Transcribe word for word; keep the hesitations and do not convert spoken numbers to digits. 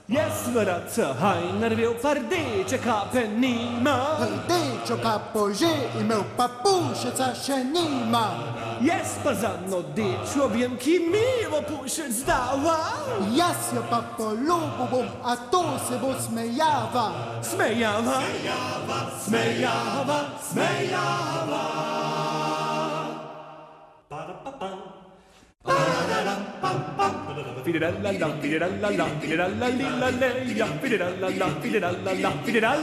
Jaz vraca haj narvel pardeče kape nima. Rdečo kapo že imel, pa pušeca še nima. Jaz pa za nodeč objem, ki mi bo pušec dava. Jaz jo pa poljubil bom, a to se bo smejava. Smejava, smejava, smejava. Fidel la la, fidel la la, fidel la li la le, ya fidel la la, fidel la la, fidel